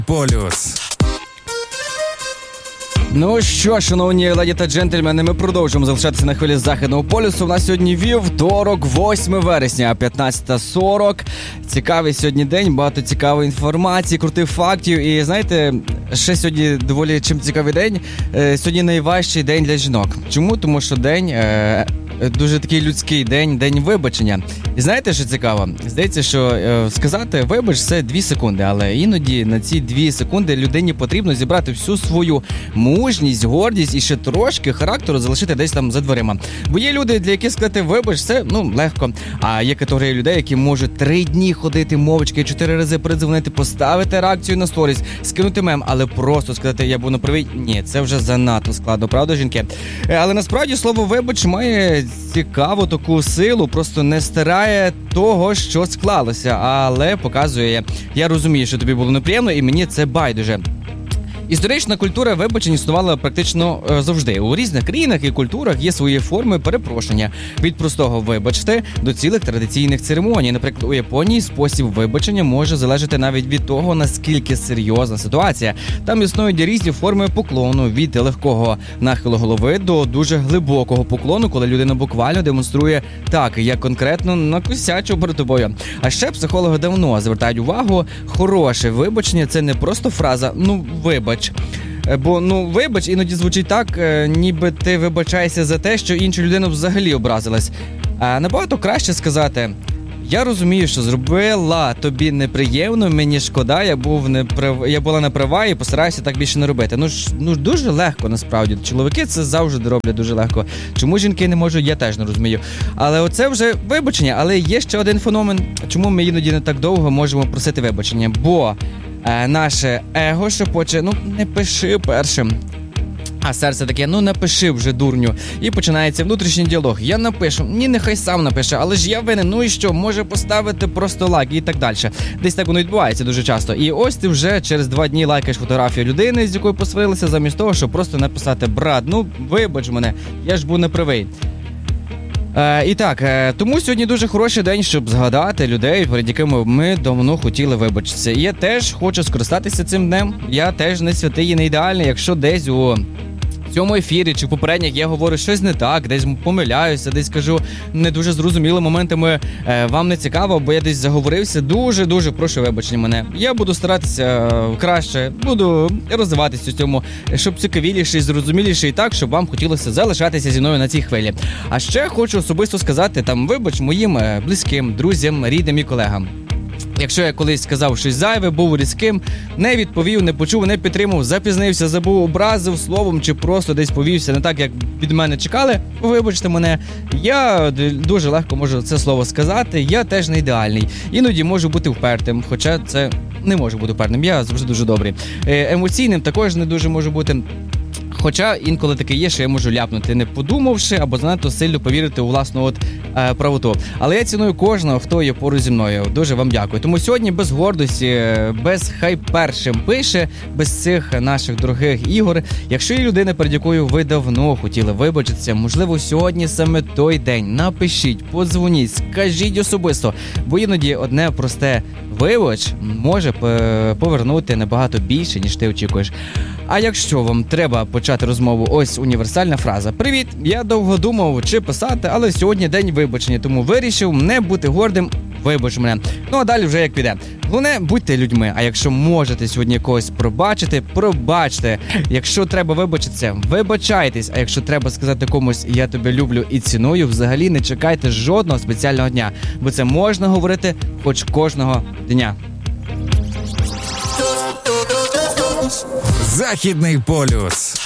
Полюс. Ну що, шановні леді та джентльмени, ми продовжуємо залишатися на хвилі Західного полюсу. У нас сьогодні вівторок, 8 вересня, 15:40. Цікавий сьогодні день, багато цікавої інформації, крутих фактів. І знаєте, ще сьогодні доволі чим цікавий день. Сьогодні найважчий день для жінок. Чому? Тому що день... дуже такий людський день, день вибачення. І знаєте, що цікаво? Здається, що сказати «вибач» – це 2 секунди, але іноді на ці 2 секунди людині потрібно зібрати всю свою мужність, гордість і ще трошки характеру залишити десь там за дверима. Бо є люди, для яких сказати «вибач» – це, легко. А є категорія людей, які можуть 3 дні ходити мовчки, 4 рази передзвонити, поставити реакцію на сторіс, скинути мем, але просто сказати «я був неправий» – ні, це вже занадто складно, правда, жінки? Але насправді слово «вибач» має цікаву таку силу, просто не стирає того, що склалося, але показує, я розумію, що тобі було неприємно, і мені це байдуже. Історична культура вибачень існувала практично завжди. У різних країнах і культурах є свої форми перепрошення. Від простого «вибачте» до цілих традиційних церемоній. Наприклад, у Японії спосіб вибачення може залежати навіть від того, наскільки серйозна ситуація. Там існують різні форми поклону, від легкого нахилу голови до дуже глибокого поклону, коли людина буквально демонструє так, я конкретно накосячу перед тобою. А ще психологи давно звертають увагу, хороше вибачення – це не просто фраза «вибач». Бо, вибач іноді звучить так, ніби ти вибачаєшся за те, що інша людина взагалі образилась. А набагато краще сказати, я розумію, що зробила тобі неприємно, мені шкода, я була неправа і постараюся так більше не робити. Дуже легко насправді. Чоловіки це завжди роблять дуже легко. Чому жінки не можуть, я теж не розумію. Але оце вже вибачення, але є ще один феномен, чому ми іноді не так довго можемо просити вибачення. Бо наше его шепоче, не пиши першим. А серце таке, напиши вже, дурню. І починається внутрішній діалог. Я напишу, нехай сам напише, але ж я винен, і що, може поставити просто лайк і так далі. Десь так воно відбувається дуже часто. І ось ти вже через 2 дні лайкаєш фотографію людини, з якою посварилися, замість того, щоб просто написати, брат, вибач мене, я ж був неправий. І так, тому сьогодні дуже хороший день, щоб згадати людей, перед якими ми давно хотіли вибачитися. І я теж хочу скористатися цим днем. Я теж не святий і не ідеальний, якщо десь у цьому ефірі чи в попередніх я говорю щось не так, десь помиляюся, десь кажу не дуже зрозумілими моментами, вам не цікаво, бо я десь заговорився, дуже прошу вибачення мене. Я буду старатися краще, буду розвиватися у цьому, щоб цікавіліше і зрозуміліше і так, щоб вам хотілося залишатися зі мною на цій хвилі. А ще хочу особисто сказати вибач моїм близьким, друзям, рідним і колегам. Якщо я колись сказав щось зайве, був різким, не відповів, не почув, не підтримав, запізнився, забув, образив словом чи просто десь повівся не так, як від мене чекали, вибачте мене, я дуже легко можу це слово сказати, я теж не ідеальний. Іноді можу бути впертим, хоча це не можу бути впертим, я завжди дуже добрий. Емоційним також не дуже можу бути. Хоча інколи таке є, що я можу ляпнути, не подумавши, або занадто сильно повірити у власну правоту. Але я ціную кожного, хто є поруч зі мною. Дуже вам дякую. Тому сьогодні без гордості, без хай першим пише, без цих наших дорогих ігор. Якщо є людина, перед якою ви давно хотіли вибачитися, можливо, сьогодні саме той день. Напишіть, подзвоніть, скажіть особисто. Бо іноді одне просте вибач може повернути набагато більше, ніж ти очікуєш. А якщо вам треба почати розмову, ось універсальна фраза. Привіт, я довго думав, чи писати, але сьогодні день вибачення, тому вирішив не бути гордим, вибач мене. А далі вже як піде. Головне, будьте людьми, а якщо можете сьогодні когось пробачити, пробачте. Якщо треба вибачитися, вибачайтесь, а якщо треба сказати комусь «я тебе люблю і ціную», взагалі не чекайте жодного спеціального дня, бо це можна говорити хоч кожного дня. Західний полюс.